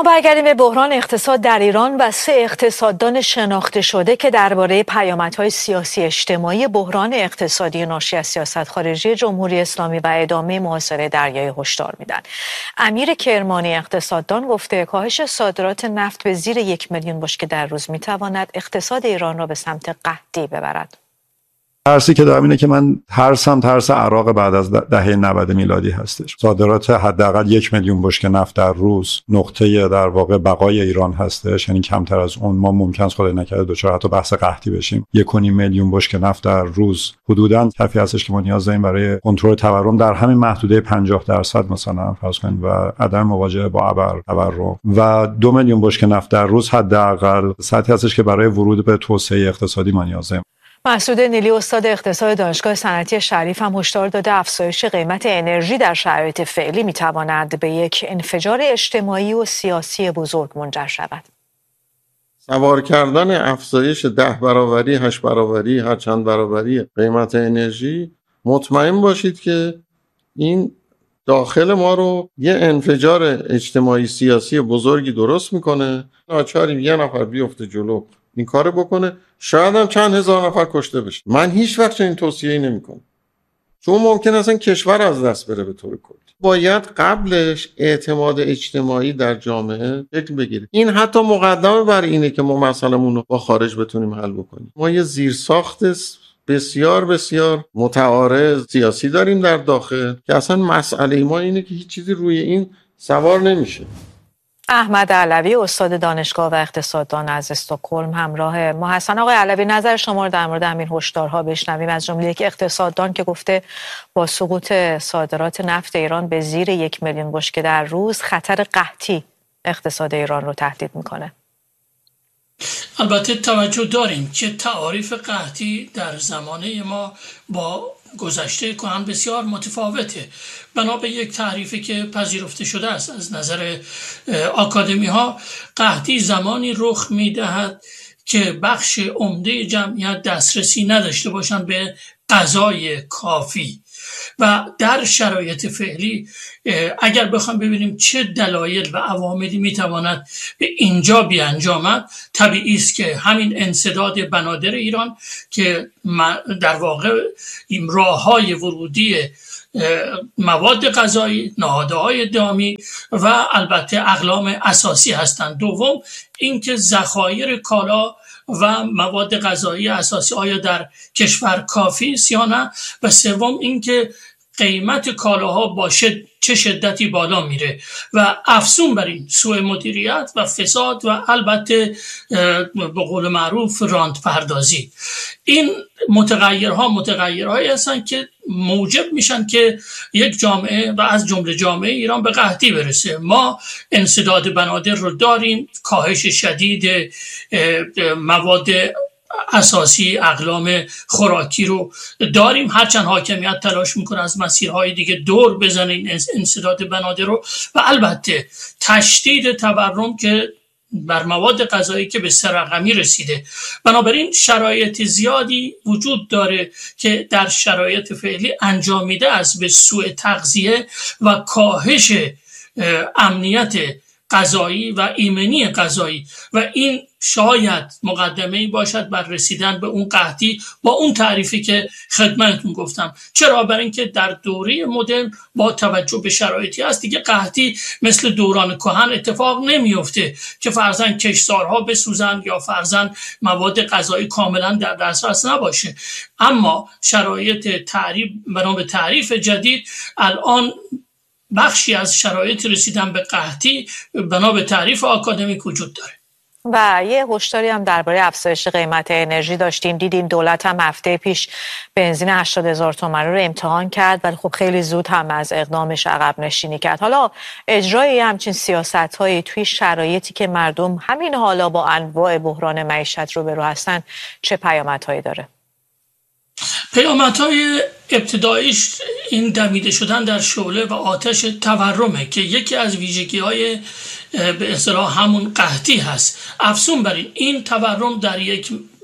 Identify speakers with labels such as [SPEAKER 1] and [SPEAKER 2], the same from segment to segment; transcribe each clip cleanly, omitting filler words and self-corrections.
[SPEAKER 1] اما برگردیم به بحران اقتصاد در ایران و 3 اقتصاددان شناخته شده که درباره پیامدهای سیاسی اجتماعی بحران اقتصادی ناشی از سیاست خارجی جمهوری اسلامی و ادامه محاصره دریایی هشدار میدن. امیر کرمانی اقتصاددان گفته کاهش صادرات نفت به زیر 1 میلیون بشکه در روز میتواند اقتصاد ایران را به سمت قحطی ببرد.
[SPEAKER 2] ترسی که دارم اینه که من ترس عراق بعد از دهه 90 میلادی هستش. صادرات حداقل 1 میلیون بشکه نفت در روز نقطه در واقع بقای ایران هستش، یعنی کمتر از اون ما ممکن است خدای نکرده دچار حتی بحث قحطی بشیم. 1.5 میلیون بشکه نفت در روز حدوداً کافی هستش که ما نیاز داریم برای کنترل تورم در همین محدوده 50% مثلا فرض کنید و عدم مواجهه با تورم و 2 میلیون بشکه نفت در روز حداقل سطحی هستش که برای ورود به توسعه اقتصادی ما نیاز داریم.
[SPEAKER 1] مسعود نیلی استاد اقتصاد دانشگاه صنعتی شریف هم هشدار داده افزایش قیمت انرژی در شرایط فعلی میتواند به یک انفجار اجتماعی و سیاسی بزرگ منجر شود.
[SPEAKER 3] سوار کردن افزایش 10 برابری، 8 برابری، هر چند برابری قیمت انرژی، مطمئن باشید که این داخل ما رو یه انفجار اجتماعی سیاسی بزرگی درست میکنه. ناچاریم یه نفر بیفته جلو این کارو بکنه، شاید هم چند هزار نفر کشته بشه. من هیچ وقت این توصیه‌ای نمی‌کنم، چون ممکن است کشور از دست بره به طور کلی. باید قبلش اعتماد اجتماعی در جامعه شکل بگیره. این حتی مقدمه بر اینه که ما مسئله‌مون رو با خارج بتونیم حل بکنیم. ما یه زیرساخت بسیار بسیار متعارض سیاسی داریم در داخل که اصلا مسئله ما اینه که هیچ چیزی روی این سوار نمیشه.
[SPEAKER 1] احمد علوی استاد دانشگاه و اقتصاددان از استکهلم همراه ما هستن. آقای علوی، نظر شما رو در مورد همین هشدارها بشنویم، از جمله یک اقتصاددان که گفته با سقوط صادرات نفت ایران به زیر 1 میلیون بشکه در روز خطر قحطی اقتصاد ایران رو تهدید میکنه.
[SPEAKER 4] البته توجه داریم که تعاریف قحطی در زمانه ما با گذشته کهن بسیار متفاوته. بنا به یک تعریفی که پذیرفته شده است از نظر آکادمی ها، قحطی زمانی رخ می‌دهد که بخش عمده جمعیت دسترسی نداشته باشند به غذای کافی. و در شرایط فعلی اگر بخوام ببینیم چه دلایل و عواملی میتواند به اینجا بیانجامد، طبیعی است که همین انسداد بنادر ایران که در واقع این راه‌های ورودی مواد غذایی، نهادهای دامی و البته اقلام اساسی هستند. دوم اینکه ذخایر کالا و مواد غذایی اساسی آیا در کشور کافی است یا نه، و سوم اینکه قیمت کالاها با چه شدتی بالا میره و افزون بر این سوء مدیریت و فساد و البته به قول معروف راند پردازی. این متغیرهایی هستن که موجب میشن که یک جامعه و از جمله جامعه ایران به قحطی برسه. ما انسداد بنادر رو داریم، کاهش شدید مواد اساسی، اقلام خوراکی رو داریم، هرچند حاکمیت تلاش میکنه از مسیرهای دیگه دور بزنه این انسداد بنادر رو، و البته تشدید تورم که بر مواد غذایی که به 3 رقمی رسیده. بنابراین شرایط زیادی وجود داره که در شرایط فعلی انجامیده است به سوء تغذیه و کاهش امنیت غذایی و ایمنی غذایی، و این شاید مقدمه‌ای باشد بر رسیدن به اون قحطی با اون تعریفی که خدمتتون گفتم. چرا؟ برای اینکه در دوره مدرن با توجه به شرایطی هست دیگه قحطی مثل دوران کهن اتفاق نمیفته که فرضاً کشتزارها بسوزن یا فرضاً مواد غذایی کاملا در دسترس نباشه. اما شرایط بنا به تعریف جدید الان بخشی از شرایط رسیدن به قحطی بنا به تعریف آکادمیک وجود داره.
[SPEAKER 1] و یه هشداری هم درباره افزایش قیمت انرژی داشتیم. دیدیم دولت هم هفته پیش بنزین 80,000 تومانی رو امتحان کرد، ولی خب خیلی زود هم از اقدامش عقب نشینی کرد. حالا اجرای همچین سیاست‌هایی توی شرایطی که مردم همین حالا با انواع بحران معیشت روبرو هستن چه پیامدهایی داره؟
[SPEAKER 4] پیامدهای ابتداییش این دمیده شدن در شعله و آتش تورمه که یکی از ویژگی‌های به اصطلاح همون قحطی هست. افزون بر این تورم در یک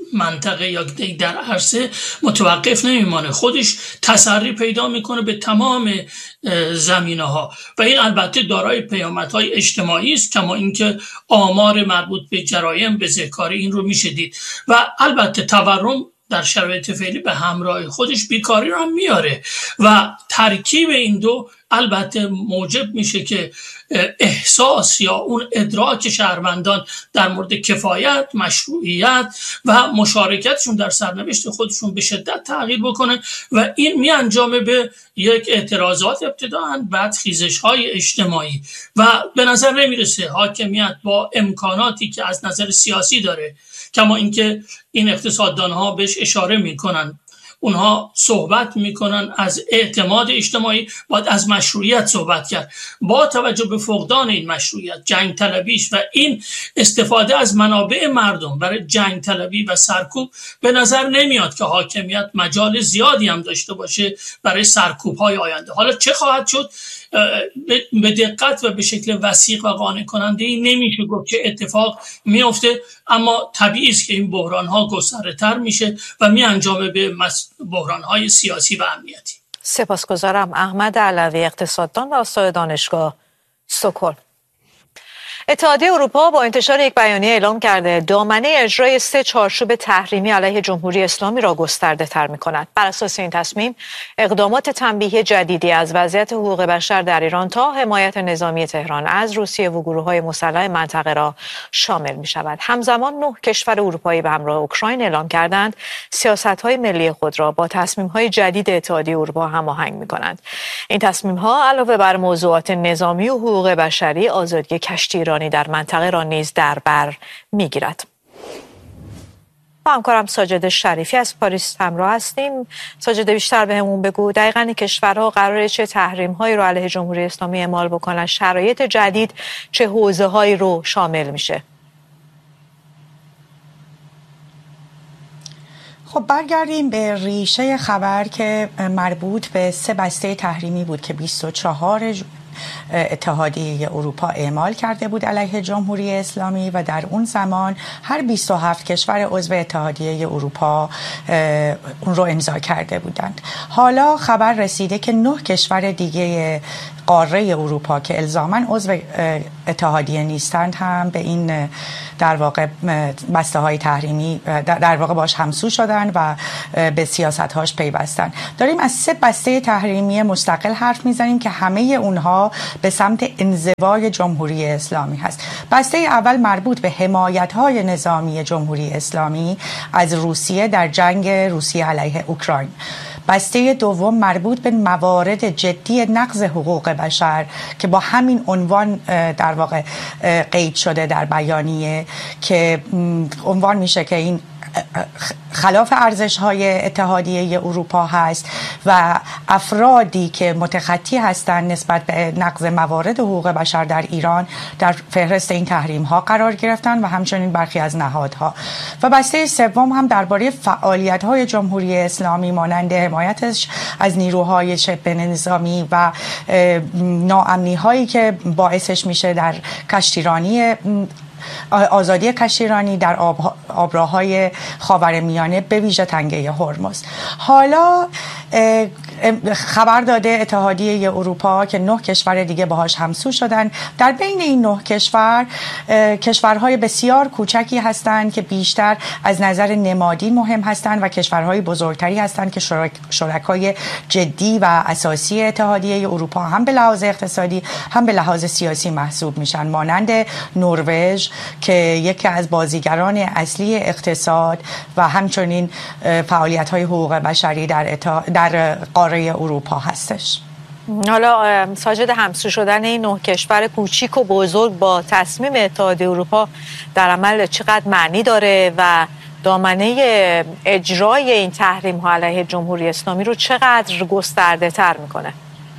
[SPEAKER 4] منطقه یا در عرصه متوقف نمیمانه، خودش تسری پیدا میکنه به تمام زمینه‌ها و این البته دارای پیامدهای اجتماعی است، کما اینکه آمار مربوط به جرایم بزهکاری این رو میشه دید و البته تورم در شرایط فعلی به همراه خودش بیکاری رو هم میاره و ترکیب این دو البته موجب میشه که احساس یا اون ادراک شهروندان در مورد کفایت، مشروعیت و مشارکتشون در سرنوشت خودشون به شدت تغییر بکنه و این می انجامه به یک اعتراضات ابتداءً، بعد خیزش‌های اجتماعی و به نظر نمیرسه حاکمیت با امکاناتی که از نظر سیاسی داره، کما اینکه این اقتصاددان‌ها بهش اشاره میکنن، اونها صحبت میکنن از اعتماد اجتماعی، باید از مشروعیت صحبت کرد. با توجه به فقدان این مشروعیت، جنگ طلبیش و این استفاده از منابع مردم برای جنگ طلبی و سرکوب، به نظر نمیاد که حاکمیت مجال زیادی هم داشته باشه برای سرکوب‌های آینده. حالا چه خواهد شد؟ به دقت و به شکل وثیق و قانع کننده ای نمیشه گفت که اتفاق میفته، اما طبیعی است که این بحران ها گسترده تر میشه و می انجامه به بحران های سیاسی و امنیتی.
[SPEAKER 1] سپاسگزارم. احمد علوی، اقتصاددان و استاد دانشگاه استکهلم. اتحادیه اروپا با انتشار یک بیانیه اعلام کرده دامنه اجرای 3 چارچوب تحریمی علیه جمهوری اسلامی را گسترده تر می‌کند. بر اساس این تصمیم اقدامات تنبیهی جدیدی از وضعیت حقوق بشر در ایران تا حمایت نظامی تهران از روسیه و گروه‌های مسلح منطقه را شامل می‌شود. همزمان 9 کشور اروپایی به همراه اوکراین اعلام کردند سیاست‌های ملی خود را با تصمیم‌های جدید اتحادیه اروپا هماهنگ می‌کنند. این تصمیم‌ها علاوه بر موضوعات نظامی و حقوق بشری، آزادی کشتی ایرانی در منطقه را نیز در بر میگیرد. با همکارم ساجد شریفی از پاریس همراه هستیم. ساجد، بیشتر بهمون بگو دقیقاً این کشورها قراره چه تحریم‌هایی رو علیه جمهوری اسلامی اعمال بکنن، شرایط جدید چه حوزه‌هایی رو شامل میشه؟
[SPEAKER 5] خب برگردیم به ریشه خبر که مربوط به 3 بسته تحریمی بود که 24 اتحادیه اروپا اعمال کرده بود علیه جمهوری اسلامی و در اون زمان هر 27 کشور عضو اتحادیه اروپا اون رو امضا کرده بودند. حالا خبر رسیده که 9 کشور دیگه قاره اروپا که الزاماً عضو اتحادیه نیستند هم به این در واقع بسته های تحریمی در واقع باش همسو شدن و به سیاست هاش پیوستن. داریم از 3 بسته تحریمی مستقل حرف میزنیم که همه اونها به سمت انزوای جمهوری اسلامی هست. بسته اول مربوط به حمایت های نظامی جمهوری اسلامی از روسیه در جنگ روسیه علیه اوکراین. بسته دوم مربوط به موارد جدی نقض حقوق بشر که با همین عنوان در واقع قید شده در بیانیه که عنوان میشه که این خلاف ارزش‌های اتحادیه اروپا هست و افرادی که متخطی هستند نسبت به نقض موارد حقوق بشر در ایران در فهرست این تحریم‌ها قرار گرفتن و همچنین برخی از نهادها. و بسته سوم هم درباره فعالیت‌های جمهوری اسلامی مانند حمایتش از نیروهای شبه نظامی و ناامنی‌هایی که باعثش میشه در کشتیرانی آزادی کشتیرانی در آبراهای خاورمیانه به ویژه تنگه هرمز. حالا خبر داده اتحادیه اروپا که 9 کشور دیگه باهاش همسو شدن. در بین این 9 کشور کشورهای بسیار کوچکی هستند که بیشتر از نظر نمادین مهم هستند و کشورهای بزرگتری هستند که شرکای جدی و اساسی اتحادیه اروپا هم به لحاظ اقتصادی هم به لحاظ سیاسی محسوب میشن، مانند نروژ که یکی از بازیگران اصلی اقتصاد و همچنین فعالیت‌های حقوق بشری در قاره اروپا هستش.
[SPEAKER 1] حالا ساجد، همسو شدن این 9 کشور کوچیک و بزرگ با تصمیم اتحادیه اروپا در عمل چقدر معنی داره و دامنه اجرای این تحریم ها علیه جمهوری اسلامی رو چقدر گسترده تر میکنه؟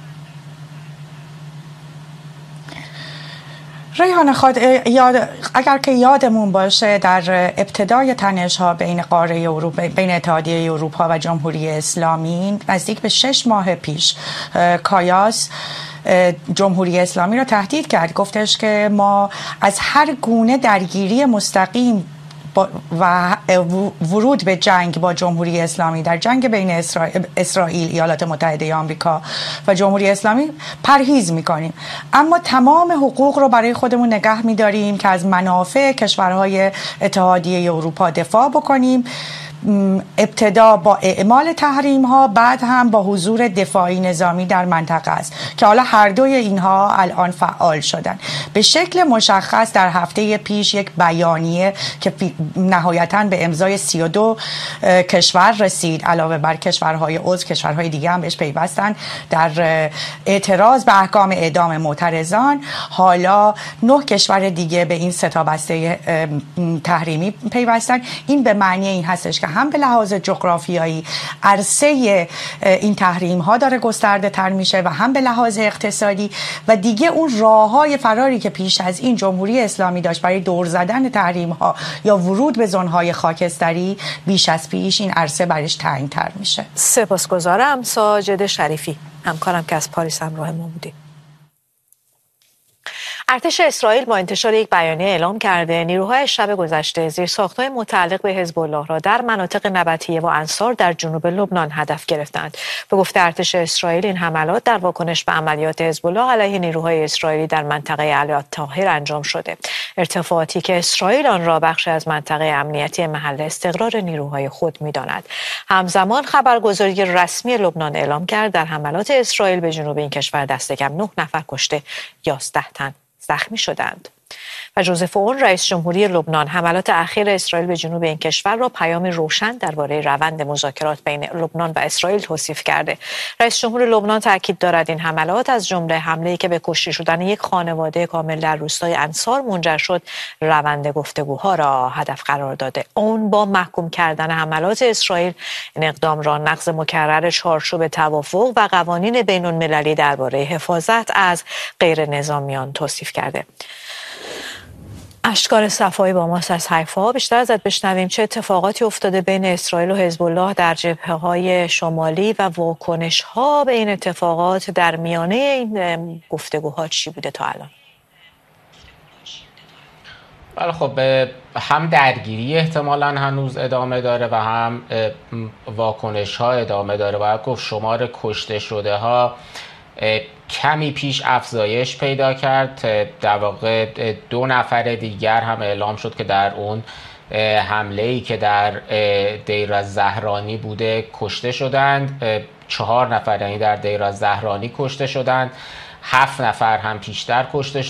[SPEAKER 5] ریحانه اگر که یادمون باشه در ابتدای تنش‌ها بین قاره اروپا، بین اتحادیه اروپا و جمهوری اسلامی نزدیک به 6 ماه پیش کایاس جمهوری اسلامی را تهدید کرد، گفتش که ما از هر گونه درگیری مستقیم و ورود به جنگ با جمهوری اسلامی در جنگ بین اسرائیل، ایالات متحده آمریکا و جمهوری اسلامی پرهیز میکنیم، اما تمام حقوق رو برای خودمون نگه میداریم که از منافع کشورهای اتحادیه اروپا دفاع بکنیم، ابتدا با اعمال تحریم ها، بعد هم با حضور دفاعی نظامی در منطقه است که حالا هر دوی اینها الان فعال شدن. به شکل مشخص در هفته پیش یک بیانیه که نهایتاً به امضای 32 کشور رسید، علاوه بر کشورهای عضو، کشورهای دیگه هم بهش پیوستن در اعتراض به احکام اعدام معترضان. حالا 9 کشور دیگه به این 3 تا بسته تحریمی پیوستن. این به معنی این هستش که هم به لحاظ جغرافیایی عرصه این تحریم ها داره گسترده تر میشه و هم به لحاظ اقتصادی، و دیگه اون راه های فراری که پیش از این جمهوری اسلامی داشت برای دور زدن تحریم ها یا ورود به زون های خاکستری، بیش از پیش این عرصه برش تنگ تر میشه.
[SPEAKER 1] سپاسگزارم. ساجد شریفی همکارم که از پاریس همراه ما بودی. ارتش اسرائیل با انتشار یک بیانیه اعلام کرده نیروهای شب گذشته زیرساخت‌های متعلق به حزب الله را در مناطق نبطیه و انصار در جنوب لبنان هدف گرفتند. به گفته ارتش اسرائیل این حملات در واکنش به عملیات حزب الله علیه نیروهای اسرائیلی در منطقه علی الطاهر انجام شده. ارتفاعاتی که اسرائیل آن را بخشی از منطقه امنیتی محل استقرار نیروهای خود می‌داند. همزمان خبرگزاری رسمی لبنان اعلام کرد در حملات اسرائیل به جنوب این کشور دست کم 9 نفر کشته، 11 تن زخمی شدند. و جوزف اون رئیس جمهوری لبنان حملات اخیر اسرائیل به جنوب این کشور را پیامی روشن درباره روند مذاکرات بین لبنان و اسرائیل توصیف کرده. رئیس جمهور لبنان تاکید دارد این حملات از جمله حمله‌ای که به کشته شدن یک خانواده کامل در روستای انصار منجر شد، روند گفتگوها را هدف قرار داده. اون با محکوم کردن حملات اسرائیل این اقدام را نقض مکرر چارچوب توافق و قوانین بین‌المللی درباره حفاظت از غیر نظامیان توصیف کرده. اشکار صفایی با ماست از حیفا. بیشتر ازت بشنویم چه اتفاقاتی افتاده بین اسرائیل و حزب الله در جبهه‌های شمالی و واکنش‌ها به این اتفاقات در میانه این گفتگوها چی بوده تا الان؟
[SPEAKER 6] بله خب هم درگیری احتمالاً هنوز ادامه داره و هم واکنش‌ها ادامه داره. باید گفت شمار کشته شده ها کمی پیش افزایش پیدا کرد. در واقع 2 نفر دیگر هم اعلام شد که در اون حمله‌ای که در دیر الزهرانی بوده کشته شدند. 4 نفر یعنی در دیر الزهرانی کشته شدند، 7 نفر هم پیشتر کشته شدند.